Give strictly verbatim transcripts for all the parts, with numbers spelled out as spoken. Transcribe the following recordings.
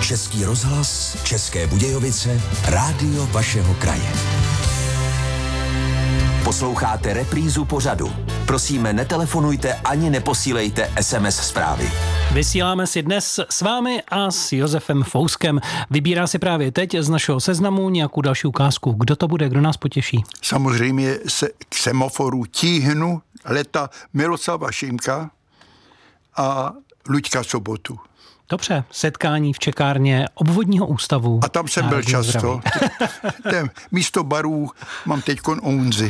Český rozhlas, České Budějovice, rádio vašeho kraje. Posloucháte reprízu pořadu. Prosíme, netelefonujte ani neposílejte es em es zprávy. Vysíláme si dnes s vámi a s Josefem Fouskem. Vybírá si právě teď z našeho seznamu nějakou další ukázku. Kdo to bude, kdo nás potěší? Samozřejmě se k semaforu tíhnu leta Miroslava Šimka a Luďka Sobotu. Dobře, setkání v čekárně obvodního ústavu. A tam jsem byl často. Ten místo barů mám teďkon Ounzy.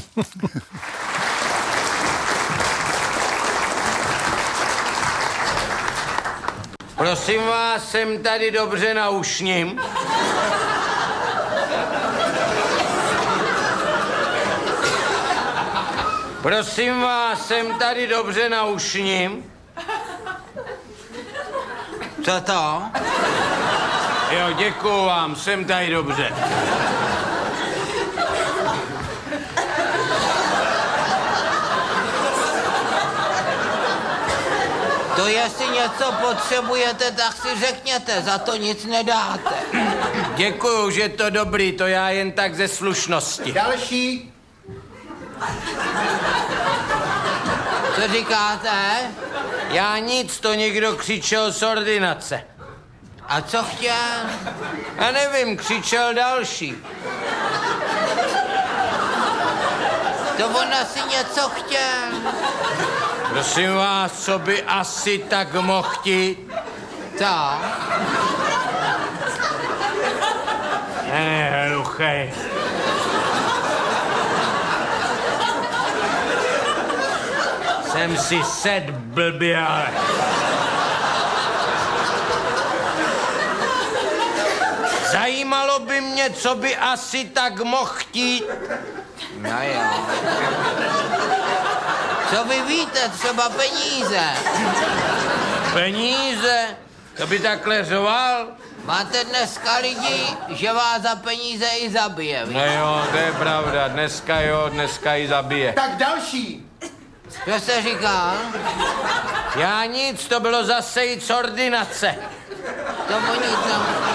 Prosím vás, jsem tady dobře na ušním. Prosím vás, jsem tady dobře na ušním. Co to? Jo, děkuju vám, jsem tady dobře. To jestli něco potřebujete, tak si řekněte, za to nic nedáte. Děkuju, že to dobrý, to já jen tak ze slušnosti. Další. Co říkáte? Já nic, to někdo křičel z ordinace. A co chtěl? Já nevím, křičel další. To on asi něco chtěl. Prosím vás, co by asi tak mohl chtít? Co? Ne, hluchej. Jsem si sed blbě, ale... Zajímalo by mě, co by asi tak mohl chtít. No jo. Co vy víte, třeba peníze? Peníze? To by takhle řoval? Máte dneska lidi, že vás za peníze i zabije, víš? No jo, to je pravda, dneska jo, dneska i zabije. Tak další. Co jste říkal? Já nic, to bylo zase jít z ordinace. To oni tam...